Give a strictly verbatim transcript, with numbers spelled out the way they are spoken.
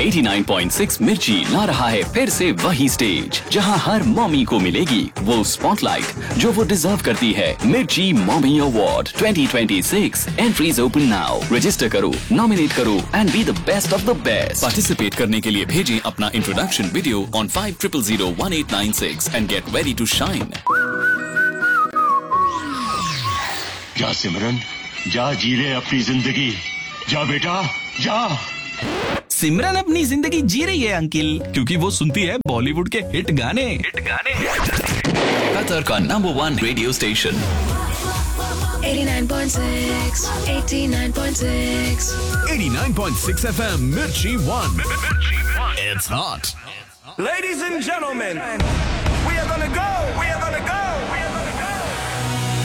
नवासी पॉइंट छह मिर्ची ला रहा है फिर से वही स्टेज जहां हर मॉमी को मिलेगी वो स्पॉटलाइट जो वो डिजर्व करती है। मिर्ची mommy award twenty twenty six entries open now. Register करो, नॉमिनेट करो and be the best of the best. Participate करने के लिए भेजें अपना introduction video on five triple zero one eight nine six and get ready to shine. जा सिमरन, जा जी ले अपनी जिंदगी, जा बेटा जा। सिमरन अपनी जिंदगी जी रही है अंकिल, क्योंकि वो सुनती है बॉलीवुड के हिट गाने। हिट गाने कतर का number one radio station eighty-nine point six, eighty-nine point six, eighty-nine point six F M Mirchi One. Mirchi One. It's hot. Ladies and gentlemen, we are gonna go, we are gonna go.